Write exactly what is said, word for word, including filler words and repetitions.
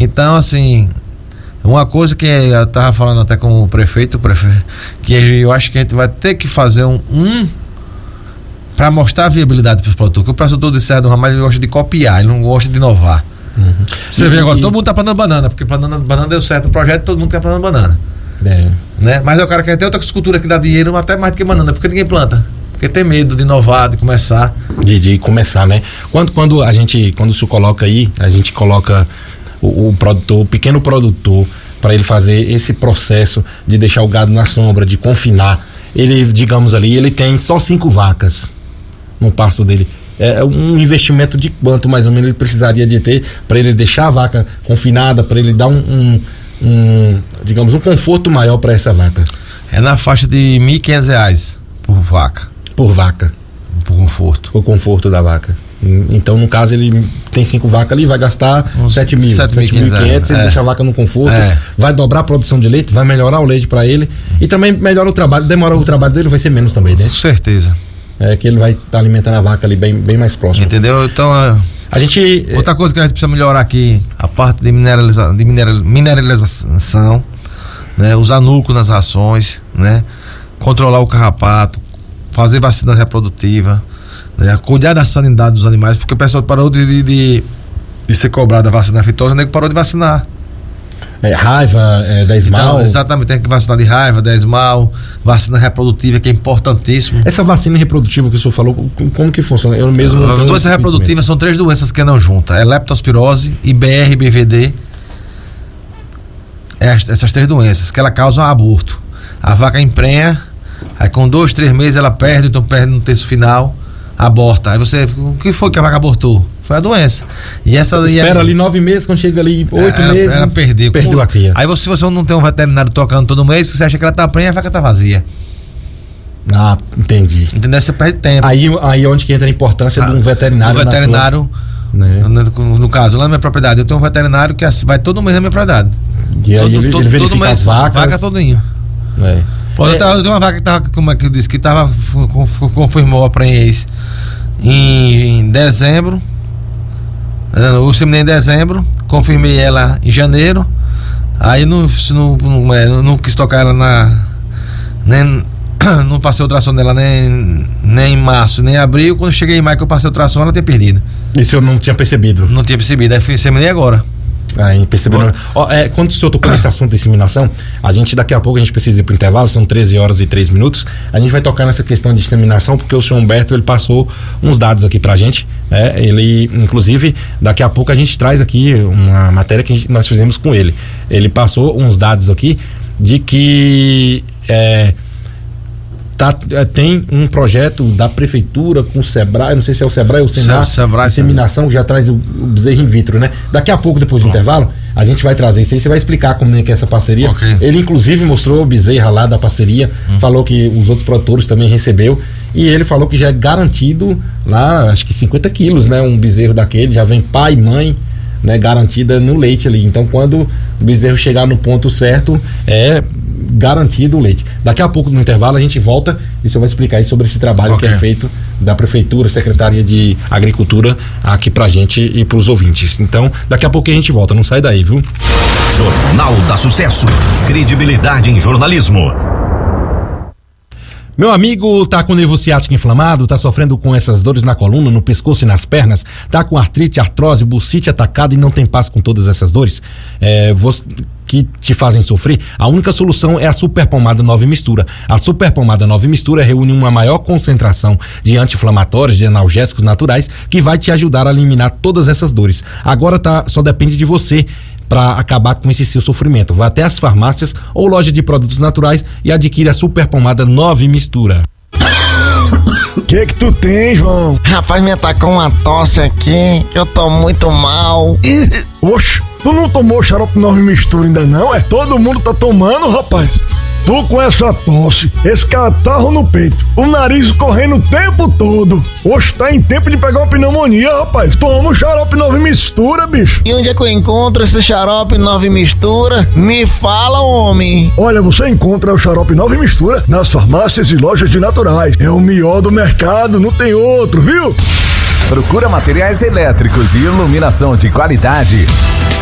Então, assim, uma coisa que eu tava falando até com o prefeito, o prefeito que eu acho que a gente vai ter que fazer um, um para mostrar a viabilidade para os produtores, porque o produtor de Serra do Ramalho ele gosta de copiar, ele não gosta de inovar. Uhum. Você e, vê agora, e... todo mundo tá plantando banana, porque plantando banana deu certo o projeto, todo mundo quer plantando banana. É. Né? Mas o cara quer ter outra cultura que dá dinheiro até mais do que banana, porque ninguém planta. Porque tem medo de inovar, de começar. De, de começar, né? Quando, quando a gente, quando se coloca aí, a gente coloca o, o produtor, o pequeno produtor, para ele fazer esse processo de deixar o gado na sombra, de confinar. Ele, digamos ali, ele tem só cinco vacas no pasto dele. É um investimento de quanto mais ou menos ele precisaria de ter para ele deixar a vaca confinada, para ele dar um, um, um, digamos, um conforto maior para essa vaca? É na faixa de mil e quinhentos reais por vaca. Por vaca. Por conforto. Por conforto da vaca. Então, no caso, ele tem cinco vacas ali, vai gastar sete mil, sete mil e quinhentos, ele é. deixa a vaca no conforto, é. vai dobrar a produção de leite, vai melhorar o leite para ele e também melhora o trabalho, demora o trabalho dele, vai ser menos também, né? Com certeza. É que ele vai estar tá alimentando a vaca ali bem, bem mais próximo. Entendeu? Então, a gente... Outra coisa que a gente precisa melhorar aqui, a parte de, mineraliza, de mineral, mineralização, né? Usar núcleo nas rações, né? Controlar o carrapato, fazer vacina reprodutiva, né? Cuidar da sanidade dos animais, porque o pessoal parou de, de, de, de ser cobrado a vacina aftosa, o nego parou de vacinar. É, raiva, é, da esmal. Então, exatamente, tem que vacinar de raiva, da esmal, vacina reprodutiva, que é importantíssimo. Essa vacina reprodutiva que o senhor falou, como que funciona? Eu mesmo As doenças reprodutivas são três doenças que andam juntas: é leptospirose, I B R, B V D. É, essas três doenças que ela causam aborto. A vaca emprenha, aí com dois, três meses ela perde, então perde no terço final, aborta. Aí você, o que foi que a vaca abortou? Foi a doença. E essa espera ali nove meses, quando chega ali oito ela, meses. Ela perdeu. Perdeu a cria. Aí você, se você não tem um veterinário tocando todo mês, você acha que ela tá prenha, a vaca tá vazia. Ah, entendi. Entendeu? Você perde tempo. Aí, aí onde que entra a importância ah, de um veterinário. Um veterinário, sua, né? no, no caso, lá na minha propriedade, eu tenho um veterinário que vai todo mês na minha propriedade. E aí todo, ele, todo, ele verifica todo mês, as vacas. Vaca todinho. É. Pô, é. Eu, tava, eu tenho uma vaca que tava, como é que eu disse, que tava, confirmou a prenhez em, em dezembro. Eu seminei em dezembro, confirmei ela em janeiro. Aí não, não, não, é, não quis tocar ela na. Nem, não passei ultrassom dela nem, nem em março, nem em abril. Quando eu cheguei em maio que eu passei ultrassom, ela tinha perdido. Isso eu não tinha percebido? Não tinha percebido, aí fui seminei agora. Aí, percebendo. Ó, é, quando o senhor tocou nesse assunto de inseminação, a gente daqui a pouco a gente precisa ir pro intervalo, são treze horas e três minutos. A gente vai tocar nessa questão de inseminação, porque o senhor Humberto ele passou uns dados aqui pra gente, né? Ele, inclusive, daqui a pouco a gente traz aqui uma matéria que a gente, nós fizemos com ele. Ele passou uns dados aqui de que é, tá, tem um projeto da prefeitura com o Sebrae, não sei se é o Sebrae ou o Senar, Sebrae, inseminação que já traz o, o bezerro in vitro, né? Daqui a pouco, depois do Bom. intervalo, a gente vai trazer isso aí, você vai explicar como é que é essa parceria. Okay. Ele inclusive mostrou o bezerro lá da parceria, hum. falou que os outros produtores também recebeu, e ele falou que já é garantido lá, acho que cinquenta quilos, né? Um bezerro daquele, já vem pai, mãe, né, garantida no leite ali. Então, quando o bezerro chegar no ponto certo, é garantido o leite. Daqui a pouco, no intervalo, a gente volta e o senhor vai explicar aí sobre esse trabalho okay. que é feito da Prefeitura, Secretaria de Agricultura, aqui pra gente e pros ouvintes. Então, daqui a pouco a gente volta, não sai daí, viu? Jornal da Sucesso, credibilidade em jornalismo. Meu amigo tá com nervo ciático inflamado, tá sofrendo com essas dores na coluna, no pescoço e nas pernas, tá com artrite, artrose, bursite atacada e não tem paz com todas essas dores é, você, que te fazem sofrer? A única solução é a Super Pomada nove Mistura. A Super Pomada nove Mistura reúne uma maior concentração de anti-inflamatórios, de analgésicos naturais, que vai te ajudar a eliminar todas essas dores. Agora tá, só depende de você para acabar com esse seu sofrimento. Vá até as farmácias ou loja de produtos naturais e adquire a Super Pomada nove Mistura. Que que tu tem, João? Rapaz, me atacou uma tosse aqui, que eu tô muito mal. Oxe, tu não tomou xarope nove Mistura ainda não? É? Todo mundo tá tomando, rapaz. Tu com essa tosse, esse catarro no peito, o nariz correndo o tempo todo. Oxe, tá em tempo de pegar uma pneumonia, rapaz. Toma o xarope nove Mistura, bicho. E onde é que eu encontro esse xarope nove Mistura? Me fala, homem. Olha, você encontra o xarope nove Mistura nas farmácias e lojas de naturais. É o melhor do mercado, não tem outro, viu? Procura materiais elétricos e iluminação de qualidade.